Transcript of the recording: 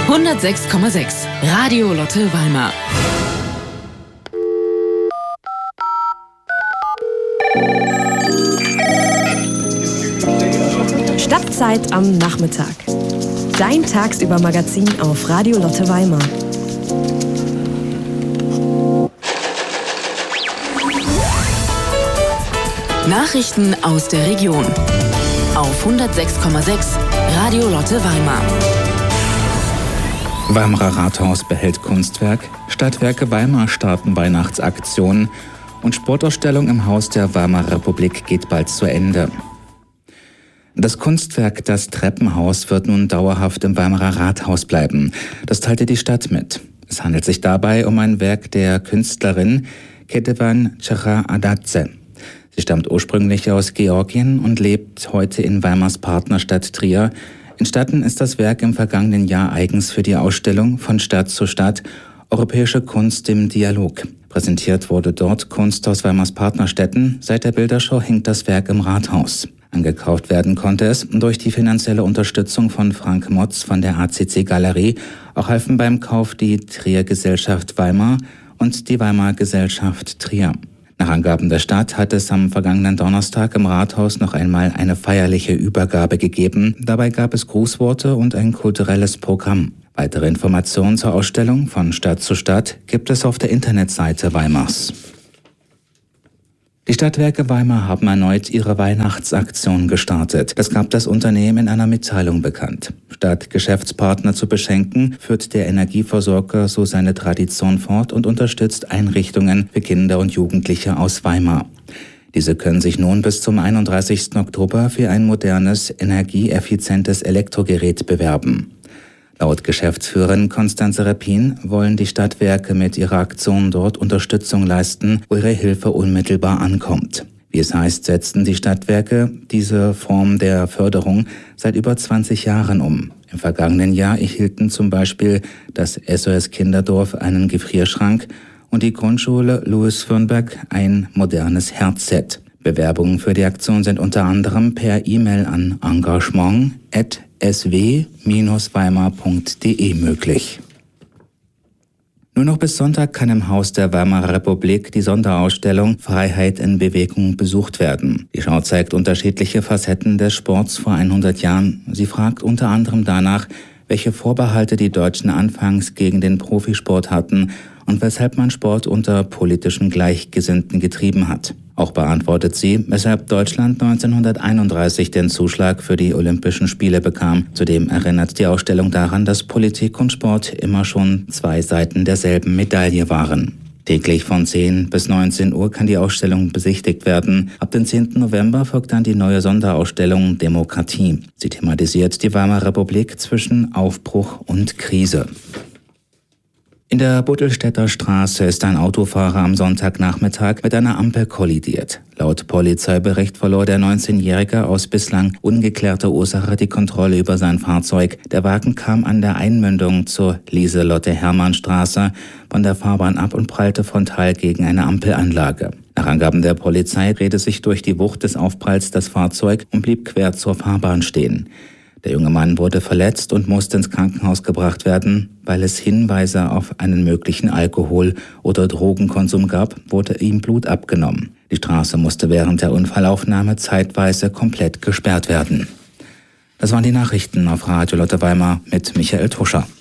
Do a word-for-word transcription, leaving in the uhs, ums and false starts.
hundertsechs Komma sechs Radio Lotte Weimar. Stadtzeit am Nachmittag. Dein Tagsüber-Magazin auf Radio Lotte Weimar. Nachrichten aus der Region auf hundertsechs Komma sechs Radio Lotte Weimar. Weimarer Rathaus behält Kunstwerk, Stadtwerke Weimar starten Weihnachtsaktionen und Sportausstellung im Haus der Weimarer Republik geht bald zu Ende. Das Kunstwerk Das Treppenhaus wird nun dauerhaft im Weimarer Rathaus bleiben. Das teilte die Stadt mit. Es handelt sich dabei um ein Werk der Künstlerin Ketevan Chara-Adadze. Sie stammt ursprünglich aus Georgien und lebt heute in Weimars Partnerstadt Trier. Entstanden ist das Werk im vergangenen Jahr eigens für die Ausstellung Von Stadt zu Stadt – Europäische Kunst im Dialog. Präsentiert wurde dort Kunst aus Weimars Partnerstädten. Seit der Bildershow hängt das Werk im Rathaus. Angekauft werden konnte es durch die finanzielle Unterstützung von Frank Motz von der A C C Galerie. Auch halfen beim Kauf die Trier Gesellschaft Weimar und die Weimar Gesellschaft Trier. Nach Angaben der Stadt hat es am vergangenen Donnerstag im Rathaus noch einmal eine feierliche Übergabe gegeben. Dabei gab es Grußworte und ein kulturelles Programm. Weitere Informationen zur Ausstellung Von Stadt zu Stadt gibt es auf der Internetseite Weimars. Die Stadtwerke Weimar haben erneut ihre Weihnachtsaktion gestartet. Das gab das Unternehmen in einer Mitteilung bekannt. Statt Geschäftspartner zu beschenken, führt der Energieversorger so seine Tradition fort und unterstützt Einrichtungen für Kinder und Jugendliche aus Weimar. Diese können sich nun bis zum einunddreißigsten Oktober für ein modernes, energieeffizientes Elektrogerät bewerben. Laut Geschäftsführerin Konstanze Repin wollen die Stadtwerke mit ihrer Aktion dort Unterstützung leisten, wo ihre Hilfe unmittelbar ankommt. Wie es heißt, setzten die Stadtwerke diese Form der Förderung seit über zwanzig Jahren um. Im vergangenen Jahr erhielten zum Beispiel das S O S Kinderdorf einen Gefrierschrank und die Grundschule Louis Fürnberg ein modernes Herzset. Bewerbungen für die Aktion sind unter anderem per E-Mail an engagement at s w Bindestrich weimar punkt d e möglich. Nur noch bis Sonntag kann im Haus der Weimarer Republik die Sonderausstellung Freiheit in Bewegung besucht werden. Die Schau zeigt unterschiedliche Facetten des Sports vor hundert Jahren. Sie fragt unter anderem danach, welche Vorbehalte die Deutschen anfangs gegen den Profisport hatten und weshalb man Sport unter politischen Gleichgesinnten getrieben hat. Auch beantwortet sie, weshalb Deutschland neunzehnhunderteinunddreißig den Zuschlag für die Olympischen Spiele bekam. Zudem erinnert die Ausstellung daran, dass Politik und Sport immer schon zwei Seiten derselben Medaille waren. Täglich von zehn bis neunzehn Uhr kann die Ausstellung besichtigt werden. Ab dem zehnten November folgt dann die neue Sonderausstellung Demokratie. Sie thematisiert die Weimarer Republik zwischen Aufbruch und Krise. In der Buttelstädter Straße ist ein Autofahrer am Sonntagnachmittag mit einer Ampel kollidiert. Laut Polizeibericht verlor der neunzehnjährige aus bislang ungeklärter Ursache die Kontrolle über sein Fahrzeug. Der Wagen kam an der Einmündung zur Lieselotte-Hermann-Straße von der Fahrbahn ab und prallte frontal gegen eine Ampelanlage. Nach Angaben der Polizei drehte sich durch die Wucht des Aufpralls das Fahrzeug und blieb quer zur Fahrbahn stehen. Der junge Mann wurde verletzt und musste ins Krankenhaus gebracht werden. Weil es Hinweise auf einen möglichen Alkohol- oder Drogenkonsum gab, wurde ihm Blut abgenommen. Die Straße musste während der Unfallaufnahme zeitweise komplett gesperrt werden. Das waren die Nachrichten auf Radio Lotte Weimar mit Michael Tuscher.